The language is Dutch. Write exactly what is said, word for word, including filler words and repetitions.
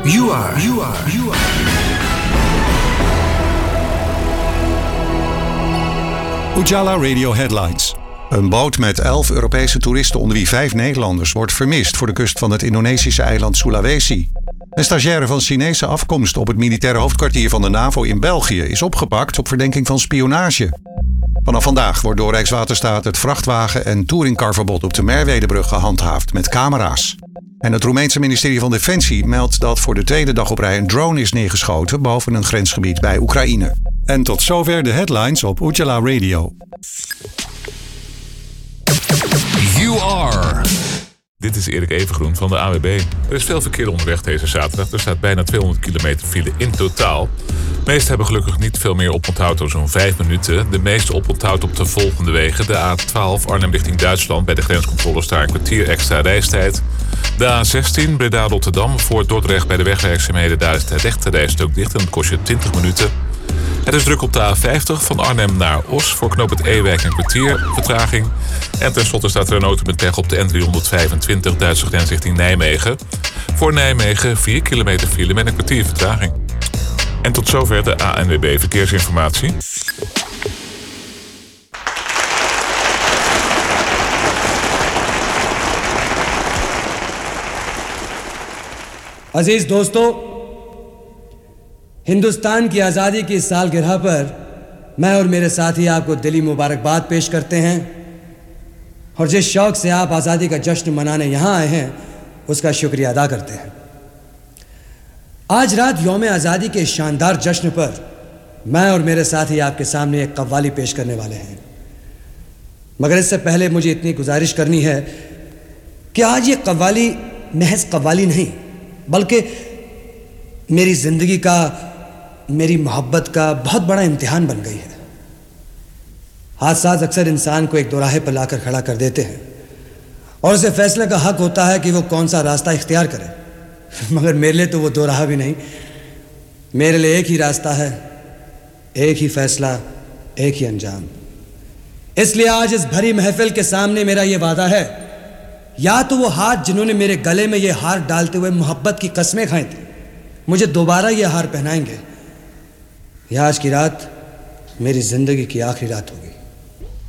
You are, you are, you are. Ujala Radio Headlines. Een boot met elf Europese toeristen, onder wie vijf Nederlanders, wordt vermist voor de kust van het Indonesische eiland Sulawesi. Een stagiaire van Chinese afkomst op het militaire hoofdkwartier van de NAVO in België is opgepakt op verdenking van spionage. Vanaf vandaag wordt door Rijkswaterstaat het vrachtwagen- en touringcarverbod op de Merwedebrug gehandhaafd met camera's. En het Roemeense ministerie van Defensie meldt dat voor de tweede dag op rij een drone is neergeschoten boven een grensgebied bij Oekraïne. En tot zover de headlines op Ujala Radio. You are. Dit is Erik Evengroen van de A W B. Er is veel verkeer onderweg deze zaterdag. Er staat bijna tweehonderd kilometer file in totaal. De meesten hebben gelukkig niet veel meer oponthoud dan zo'n vijf minuten. De meeste oponthoud op de volgende wegen. De A twaalf Arnhem richting Duitsland. Bij de grenscontrole staat een kwartier extra reistijd. De A zestien Breda-Rotterdam. Voor Dordrecht bij de wegwerkzaamheden. Daar is de rechterrijstuk dicht en dat kost je twintig minuten. Het is druk op de A vijftig van Arnhem naar Os. Voor knooppunt Ewijk een kwartier vertraging. En tenslotte staat er een auto met pech op de N driehonderdvijfentwintig Duitse grens richting Nijmegen. Voor Nijmegen vier kilometer file met een kwartier vertraging. En tot zover de A N W B Verkeersinformatie. अजीज दोस्तों, हिंदुस्तान की आज़ादी की सालगिरह पर मैं और मेरे साथी आपको दिली मुबारकबाद पेश करते हैं और जिस शौक़ से आप आज़ादी का जश्न मनाने यहाँ आए हैं उसका शुक्रिया अदा करते हैं। आज रात यौम आज़ादी के शानदार जश्न पर मैं और मेरे साथी आपके सामने एक कव्वाली पेश करने वाले हैं, मगर इससे पहले मुझे इतनी गुजारिश करनी है कि आज ये कव्वाली महज कव्वाली नहीं बल्कि मेरी ज़िंदगी का, मेरी मोहब्बत का बहुत बड़ा इम्तिहान बन गई है। हादसात अक्सर इंसान को एक दोराहे पर लाकर खड़ा कर देते हैं और उसे फैसले का हक होता है कि वो कौन सा रास्ता इख्तियार करे, मगर मेरे लिए तो वो दोराहा भी नहीं। मेरे लिए एक ही रास्ता है, एक ही फैसला, एक ही अंजाम। इसलिए आज इस भरी महफिल के सामने मेरा ये वादा है, या तो वो हाथ जिन्होंने मेरे गले में ये हार डालते हुए मोहब्बत की कस्में खाई थी मुझे दोबारा ये हार पहनाएंगे, या आज की रात मेरी ज़िंदगी की आखिरी रात होगी।